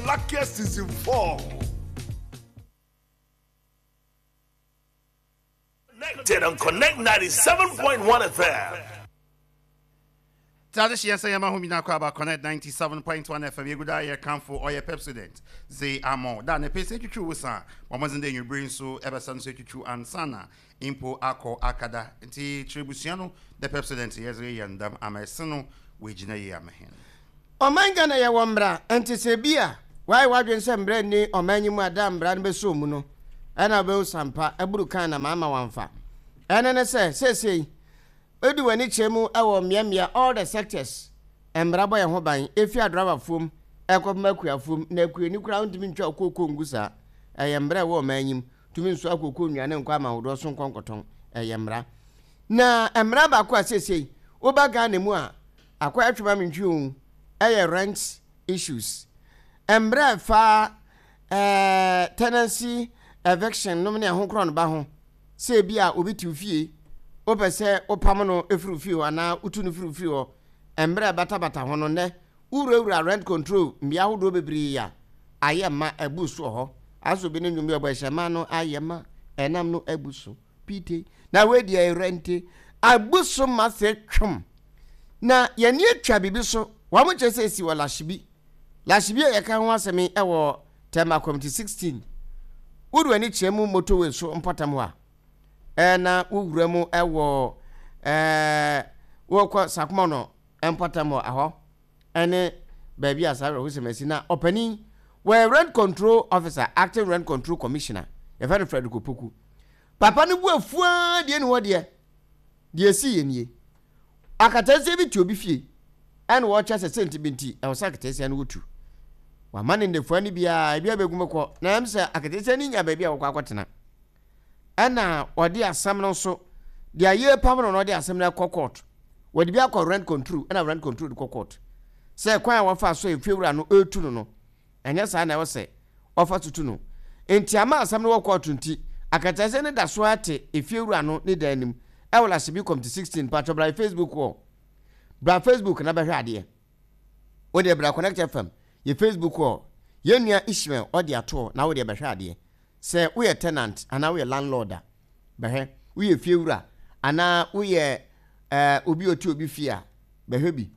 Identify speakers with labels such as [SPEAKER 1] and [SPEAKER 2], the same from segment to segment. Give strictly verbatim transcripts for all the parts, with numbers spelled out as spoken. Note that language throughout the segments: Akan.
[SPEAKER 1] luckiest season four. Connected on Connect ninety-seven point one F M.
[SPEAKER 2] Tade shi yasa yama humina kwa ba Connect ninety-seven point one F M yeguda ye kanfo oye Pepsodent ze amo da ne pese twitwu wusa omazinde nyubrin so ebesan so twitwu ansana impo akọ akada nti tribusiano the Pepsodent yezre yandam ameseno wejina ye amehen
[SPEAKER 3] omanga na ye wombra enti se bia wai wadwen se mbra ni omanyi mu ada mbra ne beso mu no ana be usampa eburu kan na mama wanfa ene ne se se se Edu wani chemu awo miamia all the sectors embrabo ye ho ban efi adrawa fom ekobmakua fom na akua ni kura ntimi ntwa kokko ngusa eyembra wo manyim tumi nso akoko nwane nkwa ma hodo so nkonkoton eyembra na emra ba kwa sesei obaga na mu a akwa atwema mentwi eye rent issues emra fa eh tenancy eviction no me ho kron ba ho se bia obi tiufie opese opamono efurufio ana utunu furufio embra bata bata hono ne ura rent control mbia hodo bebri ya ayema ebusu ho aso bi ne nwumi obahema no ayema enam no ebusu pite na wedi e rente abusu ma se twom na yeni atwa bibi so wa mo chese esi wala shibi la shibi e ka ho asemi e wo tema committee sixteen udu ani chemu motowe so mpatam ha ena uguremu ewo eh wokọ sakmono empatamo aho ene baby asare husemesi na opani we rent control officer acting rent control commissioner e fa Fred Kopoku papa ne bu afua de ne wo de de si yenie akatase bi ti obi fie ene wo cha se sentiment e wo sakatase ne wotu wa mane ne fuani bia bia begumekọ na am se akatase ni nya baby a wo kwa kwatena ana odi asam no so dia ye pam no odi asam na court wodi bia ko rent control ana rent control ko court se kwan wa fa so efewura no etu no no enya sa na wo se ofa tutu no enti ama asam no court nti akatase ne da so ate efewura no ne da anim e wala se bi committee sixteen patro bra Facebook wo bra Facebook na behwe ade wodi bra Connect F M ye Facebook wo ye nua Ishmael odi ato na wodi behwe ade se we tenant ana we landlord behe we fiewura ana we eh obi oti obi fia behe bi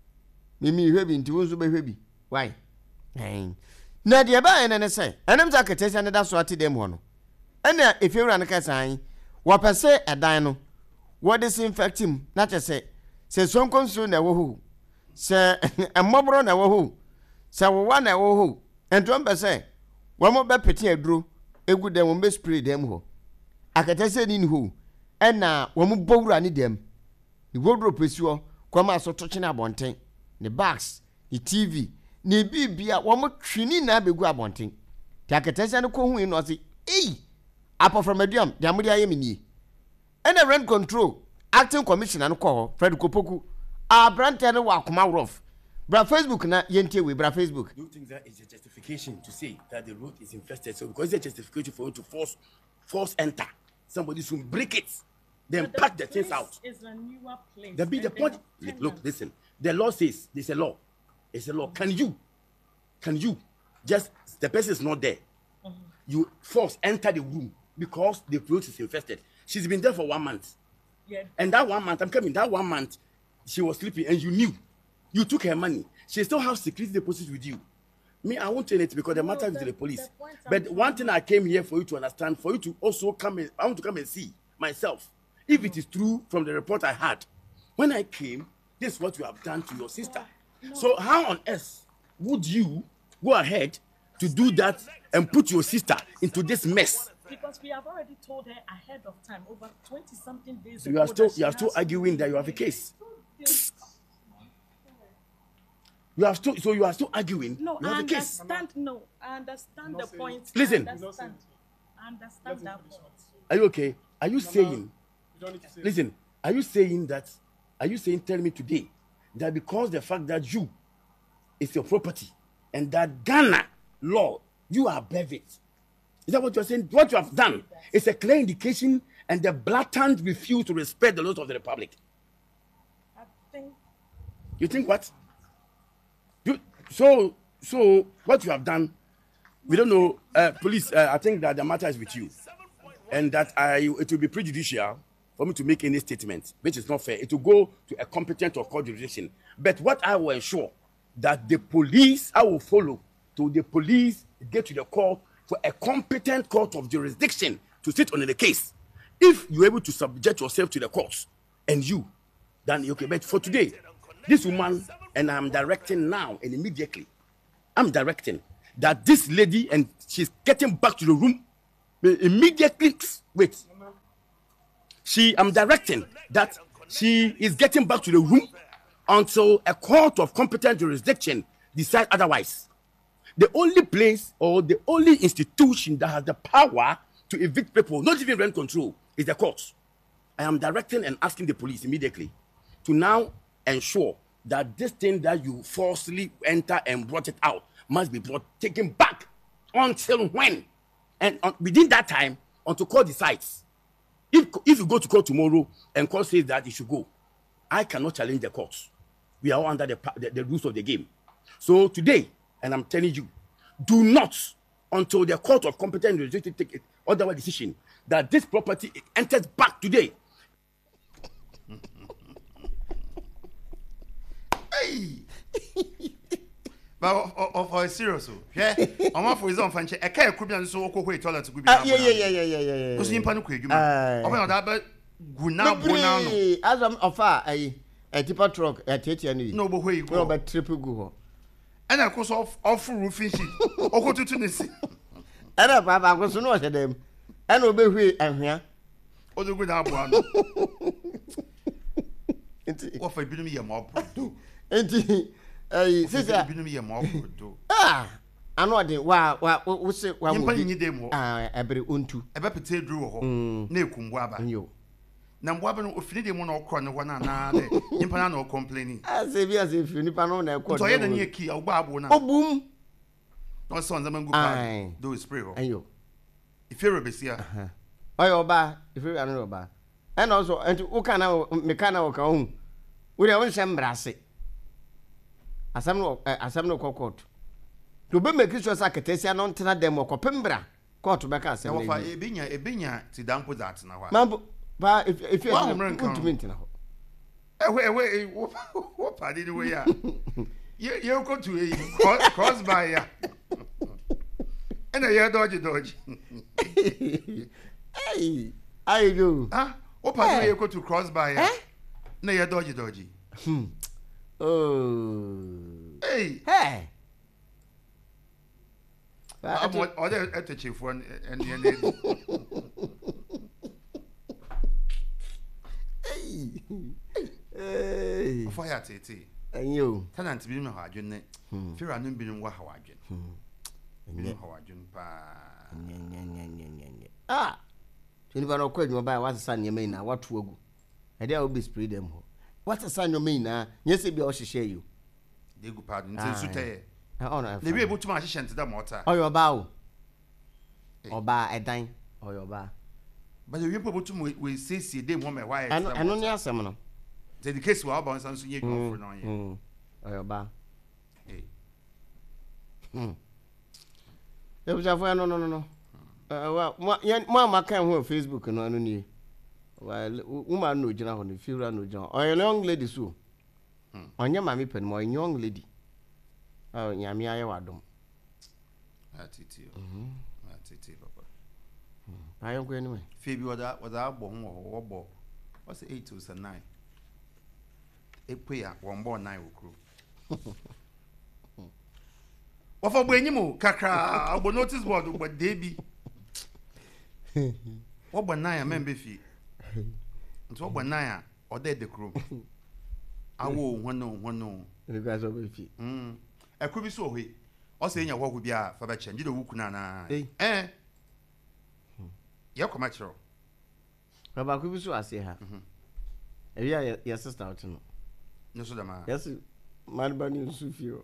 [SPEAKER 3] mimi hwe bi nti wonso behe bi why eh na de ba ene ne se enem za ketese ne da so ati dem ho no ena efiewura ne kasan wo pese edan no wo disinfect him na chese se sonkonso na wo ho se emobro na wo ho se wo wa na wo ho entom be se wo mo be pete aduro egu dem won be spray dem ho akatase ni ni ho ena wo mo bowura ni dem ni wardrobe pesiwo kwama so toche na abonten ni bags ni T V ni bibia wo mo twini na begu abonten ti akatase no ko hu no se eh apart from medium dia mo dia yemini ena rent control acting commissioner no ko Fred Kopoku a brante no wa koma rough bra Facebook na yentie we bra Facebook.
[SPEAKER 4] Do you think that is a justification to say that the road is infested? So because it's a justification for you to force force enter, somebody should break it, then but pack the, the things out.
[SPEAKER 5] Is a newer place.
[SPEAKER 4] The be the point. Look, listen. The law says there's a law. It's a law. Can you, can you, just the person is not there, mm-hmm. you force enter the room because the road is infested? She's been there for one month.
[SPEAKER 5] Yeah.
[SPEAKER 4] And that one month, I'm coming. That one month, she was sleeping, and you knew. You took her money. She still has security deposits with you. Me, I won't tell it because the matter no, is the, the police. The but one thing I came here for you to understand, for you to also come and I want to come and see myself. If it is true from the report I had, when I came, this is what you have done to your sister. No, no. So how on earth would you go ahead to do that and put your sister into this mess?
[SPEAKER 5] Because we have already told her ahead of time, over twenty something days
[SPEAKER 4] so ago. You are still you are still arguing that you have a case. You are still, so you are still arguing.
[SPEAKER 5] No,
[SPEAKER 4] you
[SPEAKER 5] I
[SPEAKER 4] have
[SPEAKER 5] understand.
[SPEAKER 4] A case.
[SPEAKER 5] No, I understand the point.
[SPEAKER 4] Listen.
[SPEAKER 5] I understand, I understand that point.
[SPEAKER 4] Are you okay? Are you saying? Listen. Are you saying that? Are you saying? Tell me today that because the fact that you is your property and that Ghana law you are above it. Is that what you are saying? What you have done is a clear indication and the blatant refuse to respect the laws of the republic.
[SPEAKER 5] I think.
[SPEAKER 4] You think what? You, so So what you have done, we don't know. Uh, police, uh, I think that the matter is with you, and that I it will be prejudicial for me to make any statement, which is not fair. It will go to a competent or court jurisdiction. But what I will ensure that the police, I will follow to the police get to the court for a competent court of jurisdiction to sit on the case. If you're able to subject yourself to the courts, and you, then okay. But for today, this woman, and I'm directing now and immediately, I'm directing that this lady, and she's getting back to the room immediately. Wait, she, I'm directing that she is getting back to the room until a court of competent jurisdiction decides otherwise. The only place or the only institution that has the power to evict people, not even rent control, is the courts. I am directing and asking the police immediately to now ensure that this thing that you forcibly enter and brought it out must be brought, taken back until when? And uh, within that time, until court decides. If, if you go to court tomorrow and court says that you should go, I cannot challenge the courts. We are all under the, the, the rules of the game. So today, and I'm telling you, do not, until the court of competent jurisdiction take it, otherwise decision, that this property enters back today.
[SPEAKER 2] Hey! But for a serious, yeah, I'm off with his own fancy. I can't could be so okay toilet to be.
[SPEAKER 3] Yeah, yeah, yeah, yeah, yeah, yeah.
[SPEAKER 2] Was in panic with you, man. Oh, that but good now,
[SPEAKER 3] as I'm offer a a tipper truck at Titian.
[SPEAKER 2] No, but where you go,
[SPEAKER 3] but triple go.
[SPEAKER 2] And I course off off roofing sheet. Or go to Tennessee.
[SPEAKER 3] And I was to know them. And obey and here.
[SPEAKER 2] Oh, the good apple. What for being me a mob?
[SPEAKER 3] Enti eh sister
[SPEAKER 2] being me a mob do.
[SPEAKER 3] Ah, anode wa wa wo se wa
[SPEAKER 2] mo bi dem ho.
[SPEAKER 3] Ah, ebere ontu.
[SPEAKER 2] Ebe pete dru ho. Na ekumbu aba.
[SPEAKER 3] Yo.
[SPEAKER 2] Na mbo aba no ofini dem no okro ne ho na na de. Nimpa na no complaining.
[SPEAKER 3] Ah, se bi as if nipa no na ekọ.
[SPEAKER 2] So ye na ne eki ogba abo na.
[SPEAKER 3] Obum.
[SPEAKER 2] No so nza mangu pa. Do spray ho.
[SPEAKER 3] Ayo.
[SPEAKER 2] Ifere besia.
[SPEAKER 3] Aha. Oyo ba, ifere anu ba. And also enti wo kana me kana wo ka hu. Wo de won sem brase. Asam no asam no court. To be make sure say ketesia no ntena dem okopembra court be ka asem.
[SPEAKER 2] E wo fa ebinya ebinya ti dampo that na wa.
[SPEAKER 3] Mambo ba if if you want to ntena ho.
[SPEAKER 2] Eh we we wo pa di we ya. Ye ye ko to e cross by ya. Ena ye dodge dodge.
[SPEAKER 3] Hey, I do.
[SPEAKER 2] Ah, wo pa di ye ko to cross by ya. Na ye dodge dodge.
[SPEAKER 3] Hmm. Oh.
[SPEAKER 2] Hey.
[SPEAKER 3] Hey.
[SPEAKER 2] I'm what other at the chief one and the end.
[SPEAKER 3] Hey. Hey.
[SPEAKER 2] Fire tete.
[SPEAKER 3] And you.
[SPEAKER 2] Tenant be no hardware. Fear I don't be no hardware. Be hardware pa.
[SPEAKER 3] Ah. You never know quite no buy what's son you mean now what to go. I dare be spread them. What's a son you mean now? Yes, it be all she share you.
[SPEAKER 2] They go pardon. They
[SPEAKER 3] be
[SPEAKER 2] able to match into the mortar.
[SPEAKER 3] Or your bow. Or buy a dime. Or your bar.
[SPEAKER 2] But the people to we say, see, they want my wife.
[SPEAKER 3] I don't know some.
[SPEAKER 2] The case will bounce on you go for
[SPEAKER 3] no. Or your bar. Hmm. There was a no, no, no, no. Uh, well, Mamma can't wear Facebook and on you. Well, woman no general on the funeral no John. Or a young lady so. On your mammy pen, my young lady. Oh, Yami, I wadum.
[SPEAKER 2] That's it, that's it, Papa.
[SPEAKER 3] I am going away.
[SPEAKER 2] Phoebe, what that was our bomb or bob. What's eight to a nine? A prayer, one born nine will crew. What for when you move, Kaka? I will notice what but they be. What but nine men be feet? And what but nine or dead the crew? I will one no, one no.
[SPEAKER 3] The guys are with feet.
[SPEAKER 2] Hm. I could be so way. Or saying your work would be a for change. You don't know. Eh? Eh? You're commercial.
[SPEAKER 3] About could be so I say her. Yeah, your sister out to know.
[SPEAKER 2] No, so the man.
[SPEAKER 3] Yes, my bunny Sufio.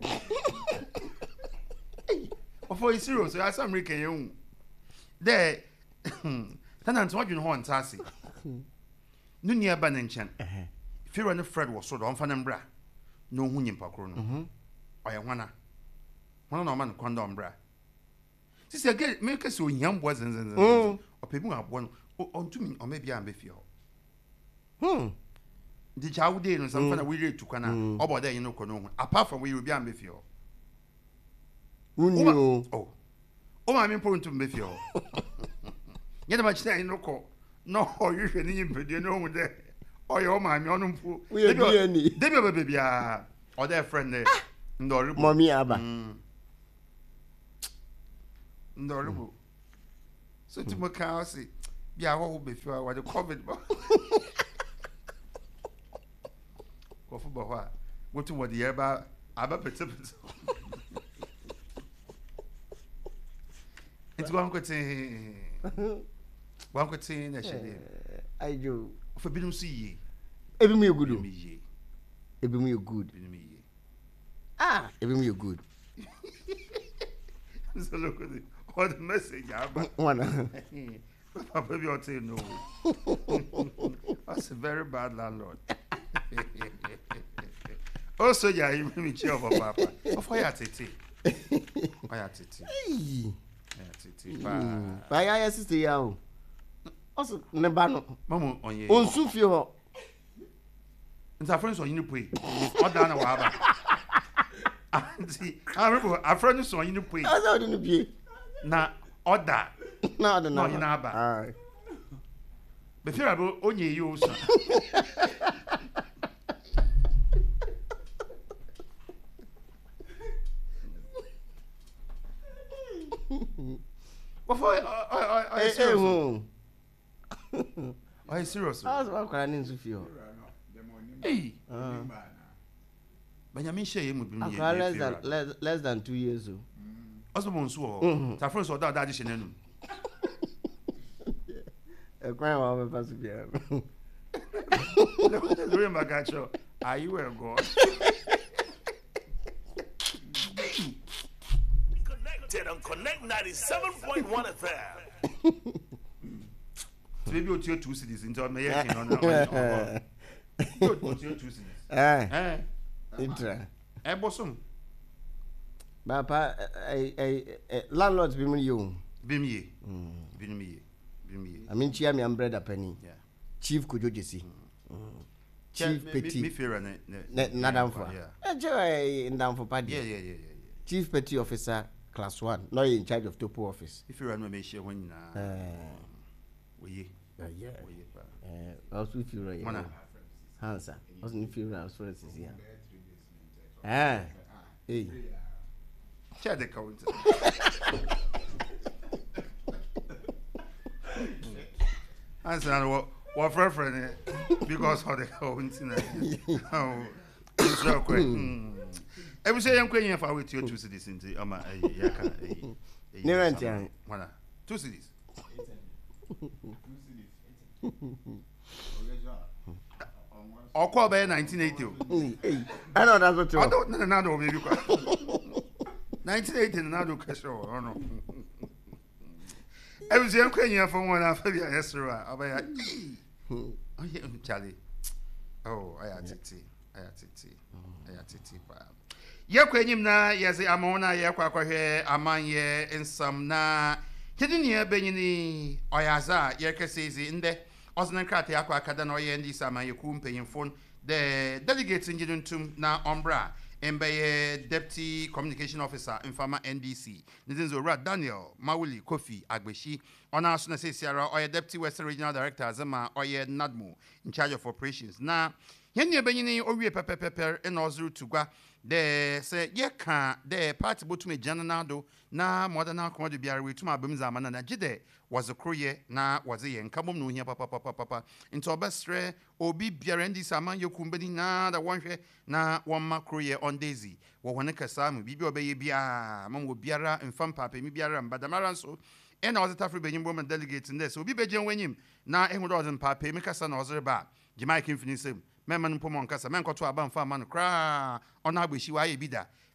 [SPEAKER 2] For you serious, I some Ricky young. There, Tenant, what you know on Tassie. No near Bannenchan. Fear and Fred was so on Fanambra. No Hunin Pacron. I am one. One no man condom bra. Sister get make us so young boys and or people are one on to me or maybe I'm with you.
[SPEAKER 3] Hmm.
[SPEAKER 2] The child did and some fun we read to Kana about there you know kono apart from we will be am with you.
[SPEAKER 3] Unyo.
[SPEAKER 2] Oh. Oh I'm important to me feel. Yet much say no call. No you should you know there. Oh your man on pu.
[SPEAKER 3] We are any.
[SPEAKER 2] They be baby or their friend there. No
[SPEAKER 3] Mommy aba.
[SPEAKER 2] No so to my car say be a whole before what the COVID. Go for what? Go to what the air about about participants. It's one good thing. One good thing that she did.
[SPEAKER 3] I do.
[SPEAKER 2] For bidding see
[SPEAKER 3] Every me good.
[SPEAKER 2] ye.
[SPEAKER 3] Every me good.
[SPEAKER 2] Bidding me ye.
[SPEAKER 3] Ah, every me good.
[SPEAKER 2] So look at it. What the message, but
[SPEAKER 3] One.
[SPEAKER 2] Papa, you're saying no. That's a very bad landlord. Also, yeah, you made me cheer for Papa. Of why at it? Why at it?
[SPEAKER 3] Hey.
[SPEAKER 2] Ba.
[SPEAKER 3] Ba ya ya sister ya o. Also ne ba no.
[SPEAKER 2] Mama on ye.
[SPEAKER 3] Onsu fi ho.
[SPEAKER 2] Nta friends on you pay. Oda na wa aba. Auntie, I remember our friends on you pay.
[SPEAKER 3] Asa odi no bie.
[SPEAKER 2] Na oda.
[SPEAKER 3] Na odi na.
[SPEAKER 2] No, you na aba.
[SPEAKER 3] Ah.
[SPEAKER 2] Be fear about onye you also. What for? I I I serious. I serious.
[SPEAKER 3] I was wa kwara ni nsu fi ho.
[SPEAKER 2] Hey. Benjamin Shey mu bi
[SPEAKER 3] mi. Less than less, less than two years old.
[SPEAKER 2] Also mo nsu ho. Ta friends o da da ji shenenu.
[SPEAKER 3] E kwa wa me pass bia.
[SPEAKER 2] Lori Magacho. Are you a god?
[SPEAKER 1] Connected on Connect ninety-seven point one F M.
[SPEAKER 2] Maybe you two cities into me yakin on on. You two cities.
[SPEAKER 3] Eh.
[SPEAKER 2] Eh.
[SPEAKER 3] Intra.
[SPEAKER 2] Eh bosom.
[SPEAKER 3] Papa eh eh landlords bi mu yo.
[SPEAKER 2] Bi mi ye. Bi mi ye. Bi mi ye.
[SPEAKER 3] I mean chia me umbrella penny.
[SPEAKER 2] Yeah.
[SPEAKER 3] Chief Kojojesi. Chief Petit.
[SPEAKER 2] Me fear ne
[SPEAKER 3] ne nadamfo.
[SPEAKER 2] Yeah.
[SPEAKER 3] Eh je ndamfo padi.
[SPEAKER 2] Yeah yeah yeah yeah.
[SPEAKER 3] Chief Petty Officer Class one, not in charge of Topo office.
[SPEAKER 2] If you run me share when na.
[SPEAKER 3] Eh.
[SPEAKER 2] We
[SPEAKER 3] Yeah.
[SPEAKER 2] we pa.
[SPEAKER 3] Eh, also if you right.
[SPEAKER 2] Mana.
[SPEAKER 3] Hansa. Also if you right, friends is here. Ah. Hey.
[SPEAKER 2] Share the count. Answer what what friend because of the count na. Oh. So quick. Every say I'm going for with your two cities in the ama ya ka eh.
[SPEAKER 3] Ne rent ya.
[SPEAKER 2] Mana. Two cities. Ọkọ be nineteen eighty.
[SPEAKER 3] Hey. I know that's what you.
[SPEAKER 2] I don't know na do baby kwa. nineteen eighty na do question o no. Every say I'm going for one after the Esra abaya. Oh yeah, Charlie. Oh, I had it. I had it. I had it pa. Yekwa enyim na yeze amona yekwa akwahwe amanye nsam na hidini ebenyini oyaza yekesezi nde ozna krate akwa akada na oye ndi sama yeku mpanyimfo the delegate njiduntum na ombra embeye deputy communication officer infama N D C nizinzo Rad Daniel Mawuli Kofi Agbeshi ona aso na sesiara oye deputy western regional director zama oye Nadmo in charge of operations na henne ebenyini owie pepepeper ena ozuru tugwa de say yeka de party botume jananado na modern komode biara wetum abemza amana na gide was okroye na waze ye nkabom no hia papa papa papa into obestre obi biara ndi saman yokumbeni na da wonhwe na wonma kroye on daisy wo wone kasa mu bibi obeye bia mam wo biara mfam papa mi biara mbadamara nso ena ozeta benyim bom delegate ndes obi bejen wanyim na ehuro ozem papa mi kasa na ozreba Jamaican finisem memman pomon kasa men koto aba mfa man kra ona agbeshi wa ye bida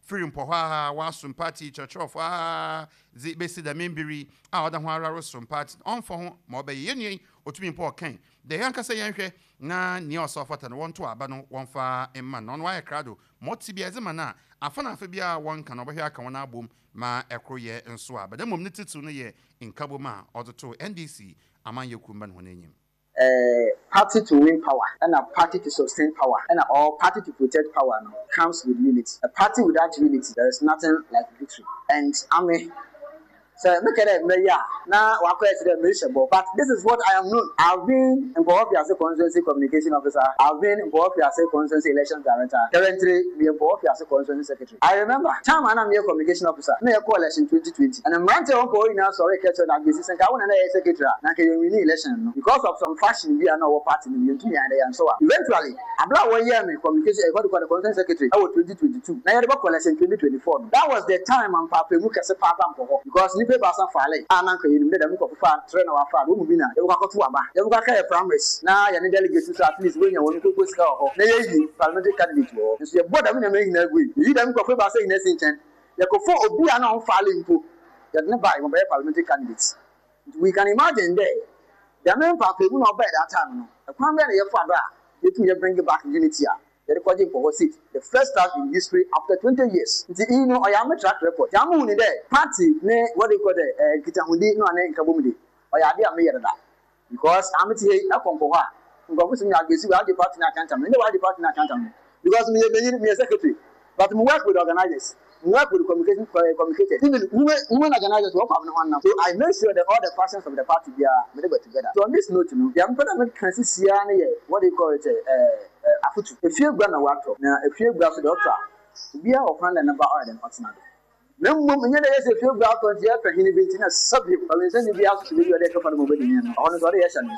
[SPEAKER 2] free mpo ha wa sum party church of ah zi besi da membiri a oda ho ara sum party on for ho ma obaye yenye otumi mpo kan de yanka se yenhwe na ni osofata no won to aba no won fa emma no no aye krado moti bia zema na afa na afa bia won kan obahwe aka won abom ma ekro ye nso aba da mom ne titu no ye nkabo ma odoto N D C aman yekumba no nenyim.
[SPEAKER 6] Uh, party to win power and a party to sustain power and a or party to protect power no, comes with unity. A party without unity, there is nothing like victory. And I mean, so look at it, yeah. Now we're quite miserable, but this is what I am known. I've been involved as a constituency communication officer. I've been involved as a constituency elections director. Currently, we involved as a constituency secretary. I remember time when I'm a communication officer. Me a coalition twenty twenty, and I'm ranting on going now. Sorry, catch on this and I want to secretary. Now can you win election because of some fashion we are now party in the and so on. Eventually, about one year, me communication. I got to call the constituency secretary. I was twenty twenty-two. Now I have coalition twenty twenty-four. That was the time I'm Papa Mukasa Papa because. Basa fale ananka yinu de dem ko fa train our fa wo mu bi na e ko to aba e ko ka e primaries na ya ne delegate so at least we nya won ko ko sika ho na ye yi parliamentary candidate wo so ye boda me na me hina gui yi dem ko fa basa hina sinchen ye ko fo obi ana on fale mpo ye ne ba e be parliamentary candidates we can imagine there the men papa mu no ba that time no e kwan be na ye fa do a ye tu ye bring back unity a the recording for seat the first time in history after twenty years nti you know I am a track record jamu ni there party ne what they call the uh, kitahudi no ane nkabomde oya ade am yere da because am ti e akonko ha ngofo simi agbesi we the party na account am ne we the party na account am because me be me secretary but we work with organizers we work with communication uh, communicators even women organizers work on one now so I make sure that all the factions of the party they are made together so on this note you know the parliament can see here what they call it uh, uh, afutu if you go na work now if you go to the doctor we are of hand number or than partner na mum nya na yes if you go to the doctor he be tina sabi I mean say be ask to be there for mo be ni na on so dey yesha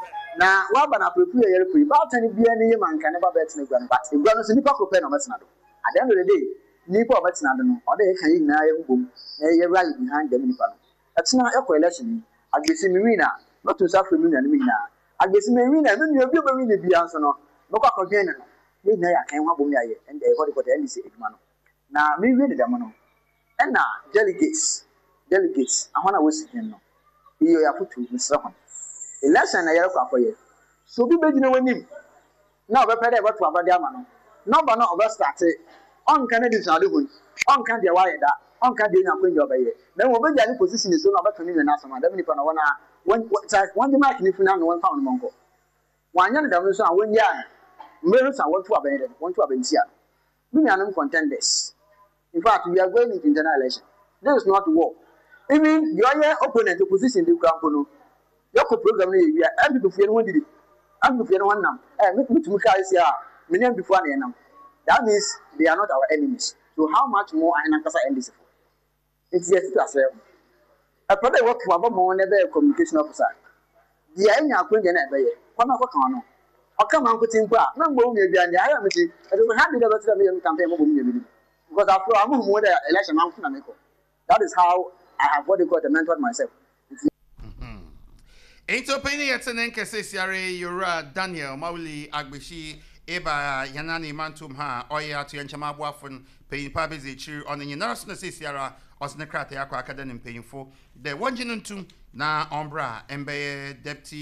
[SPEAKER 6] na wa ba na prepare yere free ba tani bia ni ye manka ne ba bet ne gwa but e gwa no so nipa ko pe na matina do at the end of the day nipa matina do no o dey kan yi na ye mbom na ye rally behind them nipa no atina e ko election agbesi mi win na not to suffer mi na mi na agbesi mi win na mi obi obi win bia so no no kwa ko gwen no ye na ya kan wa bom ya ye and e ko de ko de N D C eduma no na mi win de dem no and na delegates delegates ahona wosi hin no iyo ya futu misra ho election na yere kwa akoye so bi begina wanim na obepede ebe to abade ama no number no obe start on kan dey sadu hu on kan dey wa ye da on kan dey nyankwe nje obeye na wo beja ni position so na obeka ni na asoma da nipa na wona one one mark ni funa no one pound monko wanya ne da so a won ya mbere so won to abeye de won to abentia bi nyanam contenders in fact we are going into internal election this is not war even the other opponent opposition dey kampo no yoko program na yewia and to fie no won didi and to fie no won nam eh mutumu kai sia menya before na nam that means they are not our enemies so how much more I na kasa N D C for it's yes to asem a brother work for aba mo na be communication officer dia anya akwenge na be ye kwana ko kan no oka man ko timpo a na mbo mu bia ndia ya meti e do ha bi da betra me campaign mo bo mu bia because after I'm who the election man na make that is how I have what they call the mentored myself.
[SPEAKER 2] Into penny at an enke sesiare Yura Daniel Mauli Agbishi Eba Yanani Mantum Ha Oya to Yanchama Wafun paying Pabizi Chu on the Narasna Sesiara Osnakrate Aqua Academy paying for the one genuntum na Ombra Embe Deputy